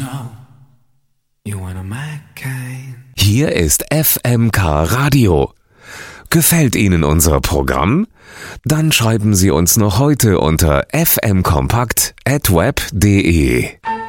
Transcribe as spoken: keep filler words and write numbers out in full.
know you one of my kind. Hier ist F M K Radio. Gefällt Ihnen unser Programm? Dann schreiben Sie uns noch heute unter f m kompakt at web punkt de.